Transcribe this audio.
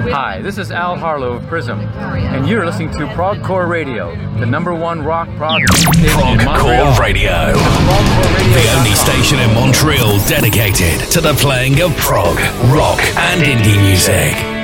Hi, this is Al Harlow of Prism, and you're listening to Progcore Radio, the #1 rock prog station in Montreal. Progcore Radio, the only station in Montreal dedicated to the playing of prog, rock, and indie music.